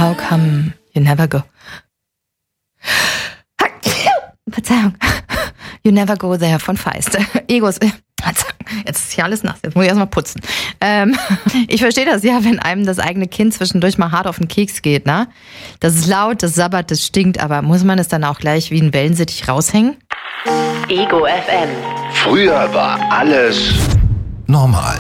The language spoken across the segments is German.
How come you never go? Verzeihung. You never go there von Feist. Egos. Jetzt ist hier alles nass. Jetzt muss ich erstmal putzen. Ich verstehe das ja, wenn einem das eigene Kind zwischendurch mal hart auf den Keks geht, ne? Das ist laut, das sabbert, das stinkt, aber muss man es dann auch gleich wie ein Wellensittich raushängen? Ego FM. Früher war alles normal.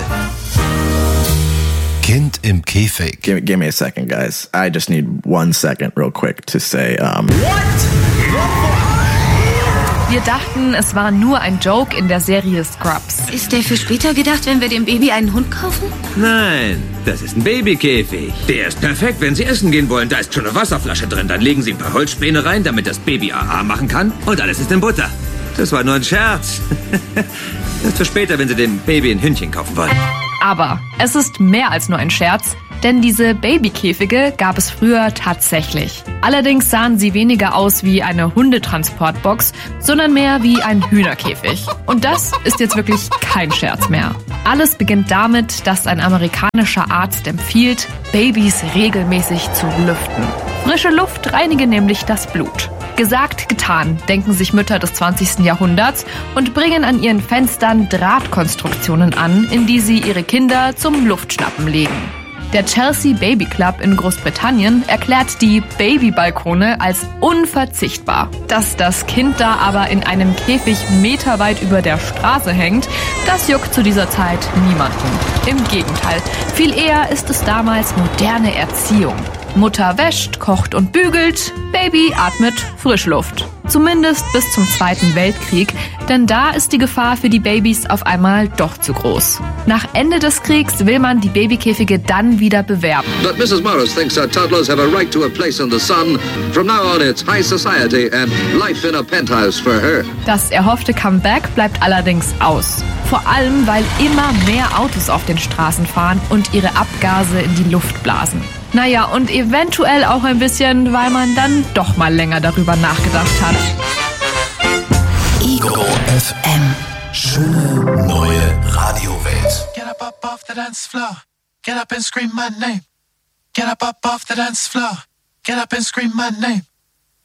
Kind im Käfig. Give me a second, guys. I just need 1 second real quick to say, Wir dachten, es war nur ein Joke in der Serie Scrubs. Ist der für später gedacht, wenn wir dem Baby einen Hund kaufen? Nein, das ist ein Babykäfig. Der ist perfekt, wenn Sie essen gehen wollen. Da ist schon eine Wasserflasche drin. Dann legen Sie ein paar Holzspäne rein, damit das Baby AA machen kann. Und alles ist in Butter. Das war nur ein Scherz. Das ist für später, wenn Sie dem Baby ein Hündchen kaufen wollen. Aber es ist mehr als nur ein Scherz, denn diese Babykäfige gab es früher tatsächlich. Allerdings sahen sie weniger aus wie eine Hundetransportbox, sondern mehr wie ein Hühnerkäfig. Und das ist jetzt wirklich kein Scherz mehr. Alles beginnt damit, dass ein amerikanischer Arzt empfiehlt, Babys regelmäßig zu lüften. Frische Luft reinige nämlich das Blut. Gesagt, getan, denken sich Mütter des 20. Jahrhunderts und bringen an ihren Fenstern Drahtkonstruktionen an, in die sie ihre Kinder zum Luftschnappen legen. Der Chelsea Baby Club in Großbritannien erklärt die Babybalkone als unverzichtbar. Dass das Kind da aber in einem Käfig meterweit über der Straße hängt, das juckt zu dieser Zeit niemanden. Im Gegenteil, viel eher ist es damals moderne Erziehung. Mutter wäscht, kocht und bügelt, Baby atmet Frischluft. Zumindest bis zum Zweiten Weltkrieg, denn da ist die Gefahr für die Babys auf einmal doch zu groß. Nach Ende des Kriegs will man die Babykäfige dann wieder bewerben. But Mrs. Morris thinks her toddlers have a right to a place in the sun. From now on it's high society and life in a penthouse for her. Das erhoffte Comeback bleibt allerdings aus. Vor allem, weil immer mehr Autos auf den Straßen fahren und ihre Abgase in die Luft blasen. Naja, und eventuell auch ein bisschen, weil man dann doch mal länger darüber nachgedacht hat. Ego FM. Schöne neue Radiowelt. Get up off the dance floor. Get up and scream my name. Get up off the dance floor. Get up and scream my name.